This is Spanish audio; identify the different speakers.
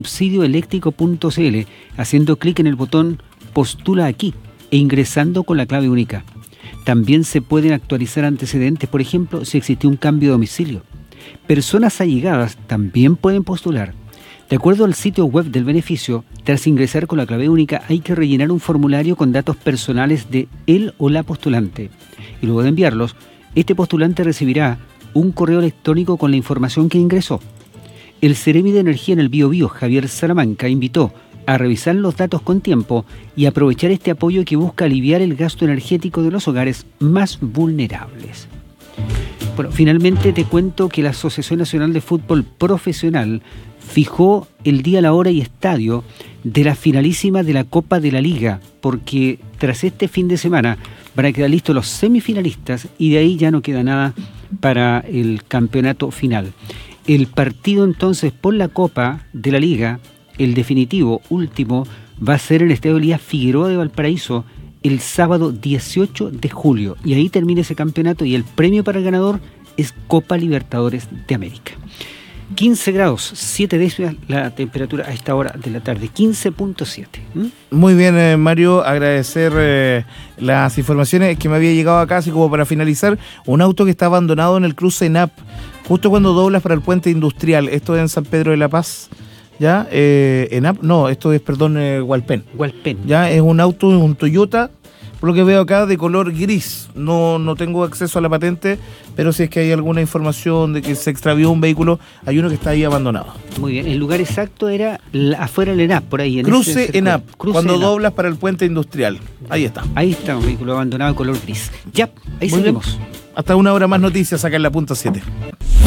Speaker 1: subsidioeléctrico.cl haciendo clic en el botón Postula aquí e ingresando con la clave única. También se pueden actualizar antecedentes, por ejemplo, si existió un cambio de domicilio. Personas allegadas también pueden postular. De acuerdo al sitio web del beneficio, tras ingresar con la clave única hay que rellenar un formulario con datos personales de él o la postulante. Y luego de enviarlos, este postulante recibirá un correo electrónico con la información que ingresó. El Seremi de Energía en el Biobío, Javier Salamanca, invitó a revisar los datos con tiempo y aprovechar este apoyo que busca aliviar el gasto energético de los hogares más vulnerables. Bueno, finalmente te cuento que la Asociación Nacional de Fútbol Profesional fijó el día, la hora y estadio de la finalísima de la Copa de la Liga, porque tras este fin de semana van a quedar listos los semifinalistas y de ahí ya no queda nada para el campeonato final. El partido entonces por la Copa de la Liga, el definitivo, último, va a ser en el Estadio Elías Figueroa de Valparaíso el sábado 18 de julio. Y ahí termina ese campeonato y el premio para el ganador es Copa Libertadores de América. 15 grados, 7 décimas la temperatura a esta hora de la tarde, 15.7.
Speaker 2: Muy bien, Mario, agradecer las informaciones que me había llegado acá, así como para finalizar, un auto que está abandonado en el cruce ENAP, justo cuando doblas para el puente industrial, esto es en San Pedro de la Paz. ¿Ya? ENAP, no, esto es, perdón, Hualpén.
Speaker 1: Hualpén.
Speaker 2: Ya, es un auto, un Toyota, por lo que veo acá, de color gris. No tengo acceso a la patente, pero si es que hay alguna información de que se extravió un vehículo, hay uno que está ahí abandonado.
Speaker 1: Muy bien, el lugar exacto era afuera del ENAP, por ahí. En
Speaker 2: cruce ENAP, cuando
Speaker 1: ENAP.
Speaker 2: Doblas para el puente industrial. Ahí está.
Speaker 1: Ahí está, un vehículo abandonado de color gris. Ya, ahí seguimos.
Speaker 2: Hasta una hora más noticias acá en la punta 7.